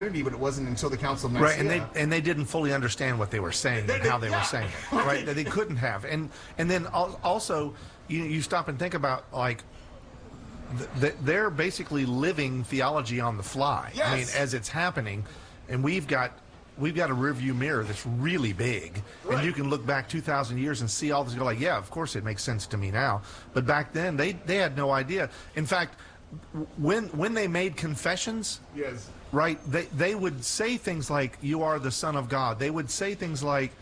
but it wasn't until the Council of Nicaea. Right, and they didn't fully understand what they were saying and how they were saying it. Right, they couldn't have. And then also, you stop and think about, like, they're basically living theology on the fly. Yes. I mean, as it's happening, and we've got a rearview mirror that's really big, right. And you can look back 2,000 years and see all this. You're like, yeah, of course it makes sense to me now. But back then, they had no idea. In fact, when they made confessions, yes, right, they would say things like, "You are the Son of God." They would say things like,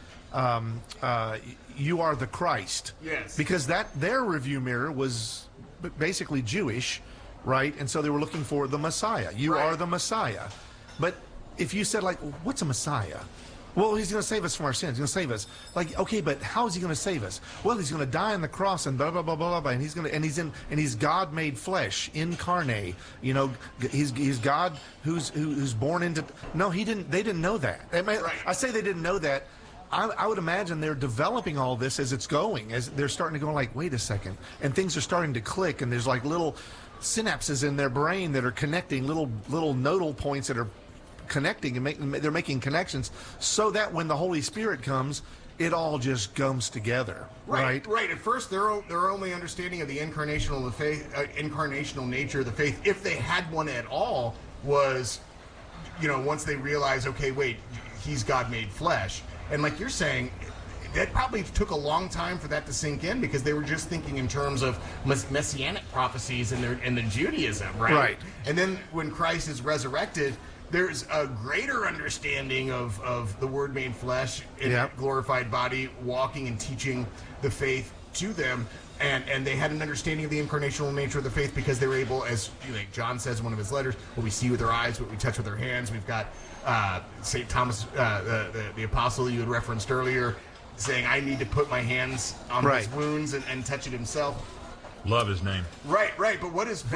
"You are the Christ." Yes, because their review mirror was basically Jewish, right? And so they were looking for the Messiah. You right. are the Messiah. But if you said, like, what's a Messiah? Well, he's going to save us from our sins. He's going to save us. Like, okay, but how is he going to save us? Well, he's going to die on the cross and blah blah blah blah blah. And he's God made flesh, incarnate. You know, he's God who's born into. No, he didn't. They didn't know that. Right. I say they didn't know that. I would imagine they're developing all this as it's going, as they're starting to go like, wait a second, and things are starting to click, and there's like little synapses in their brain that are connecting, little nodal points that are connecting, and they're making connections, so that when the Holy Spirit comes, it all just comes together. Right. Right. At first, their only understanding of the incarnational nature of the faith, if they had one at all, was, once they realized, okay, wait, he's God made flesh. And like you're saying, that probably took a long time for that to sink in, because they were just thinking in terms of messianic prophecies and the Judaism, right? Right. And then when Christ is resurrected, there's a greater understanding of the Word made flesh in a glorified body, walking and teaching the faith to them. And they had an understanding of the incarnational nature of the faith, because they were able, as John says in one of his letters, what we see with our eyes, what we touch with our hands. We've got St. Thomas, the apostle you had referenced earlier, saying, I need to put my hands on his wounds and touch it himself. Love his name. Right. But what is...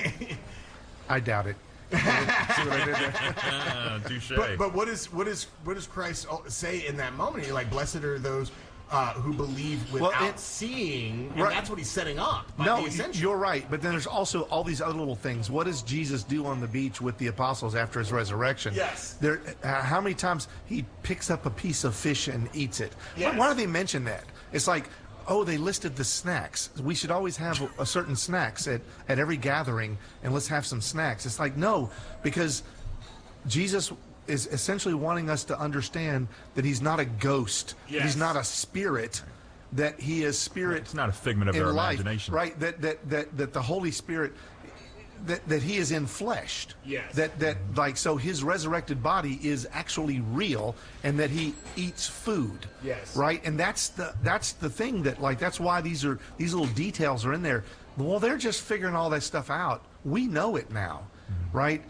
I doubt it. See what I did there? Touche. But what does Christ say in that moment? You're like, blessed are those who believe without seeing, and that's what he's setting up. No, you're right. But then there's also all these other little things. What does Jesus do on the beach with the apostles after his resurrection? Yes. How many times he picks up a piece of fish and eats it? Yes. Why do they mention that? It's like, oh, they listed the snacks. We should always have a certain snacks at every gathering, and let's have some snacks. It's like, no, because Jesus is essentially wanting us to understand that he's not a ghost. Yes. He's not a spirit. That he is spirit. It's not a figment of our imagination. Right. That the Holy Spirit, that he is enfleshed. Yes. That so his resurrected body is actually real, and that he eats food. Yes. Right. And that's the thing that's why these little details are in there. Well, they're just figuring all that stuff out. We know it now. Mm-hmm. Right.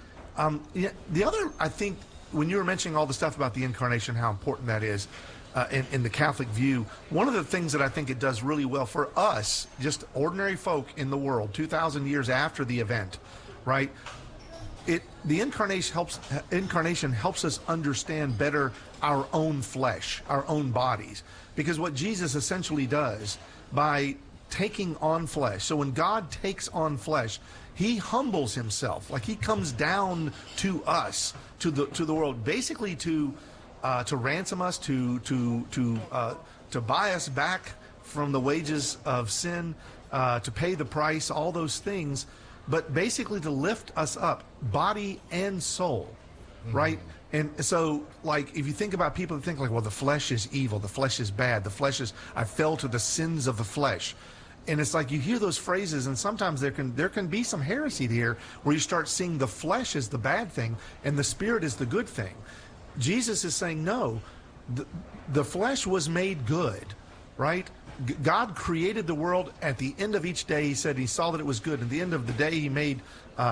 The other, I think, when you were mentioning all the stuff about the incarnation, how important that is in the Catholic view, one of the things that I think it does really well for us, just ordinary folk in the world, 2,000 years after the event, right? The incarnation helps us understand better our own flesh, our own bodies, because what Jesus essentially does by taking on flesh. So when God takes on flesh, he humbles himself, like he comes down to us, to the world, basically to ransom us, to buy us back from the wages of sin, to pay the price, all those things, but basically to lift us up, body and soul, right? And so, like, if you think about people that think like, well, the flesh is evil, the flesh is bad, I fell to the sins of the flesh. And it's like you hear those phrases, and sometimes there can be some heresy here where you start seeing the flesh is the bad thing and the spirit is the good thing. Jesus is saying, no, the flesh was made good, right? God created the world. At the end of each day, he said he saw that it was good. At the end of the day, he made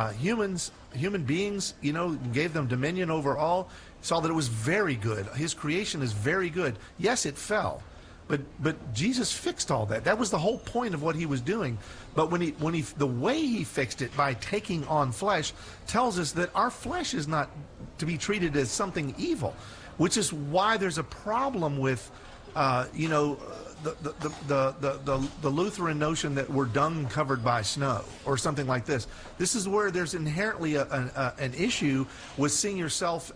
human beings, gave them dominion over all, saw that it was very good. His creation is very good. Yes, it fell. But Jesus fixed all that. That was the whole point of what he was doing. But when he the way he fixed it by taking on flesh tells us that our flesh is not to be treated as something evil, which is why there's a problem with the Lutheran notion that we're dung covered by snow or something like this. This is where there's inherently an issue with seeing yourself